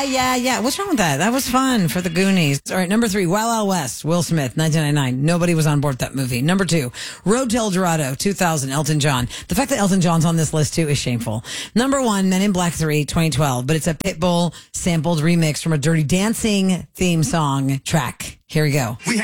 Yeah. What's wrong with that? That was fun for the Goonies. All right, number 3, Wild Wild West, Will Smith, 1999. Nobody was on board with that movie. Number 2, Road to El Dorado, 2000, Elton John. The fact that Elton John's on this list too is shameful. Number 1, Men in Black 3, 2012, but it's a Pitbull sampled remix from a Dirty Dancing theme song track. Here we go.